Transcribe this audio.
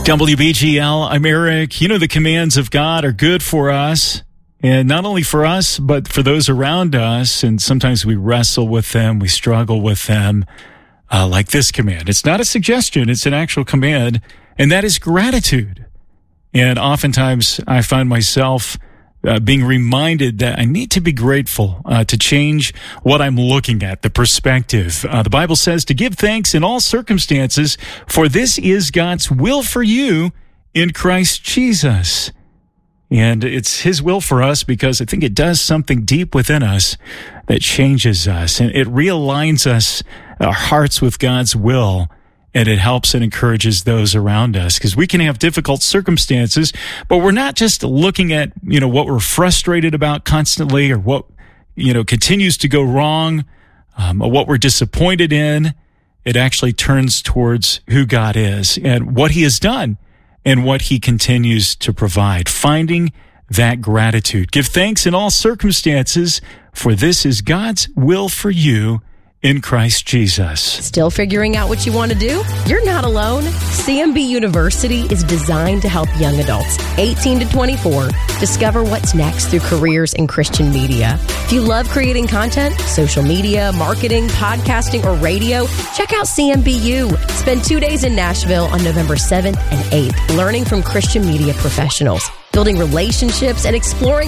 WBGL, I'm Eric. You know, the commands of God are good for us, and not only for us, but for those around us. And sometimes we wrestle with them, we struggle with them, like this command. It's not a suggestion, it's an actual command, and that is gratitude. And oftentimes I find myself being reminded that I need to be grateful, to change what I'm looking at, the perspective. The Bible says to give thanks in all circumstances, for this is God's will for you in Christ Jesus. And it's His will for us because I think it does something deep within us that changes us, and it realigns us, our hearts with God's will. And it helps and encourages those around us, because we can have difficult circumstances, but we're not just looking at, what we're frustrated about constantly, or what, continues to go wrong, or what we're disappointed in. It actually turns towards who God is and what He has done and what He continues to provide. Finding that gratitude. Give thanks in all circumstances, for this is God's will for you in Christ Jesus. Still figuring out what you want to do? You're not alone. CMB University is designed to help young adults, 18 to 24, discover what's next through careers in Christian media. If you love creating content, social media, marketing, podcasting, or radio, check out CMBU. Spend 2 days in Nashville on November 7th and 8th, learning from Christian media professionals, building relationships, and exploring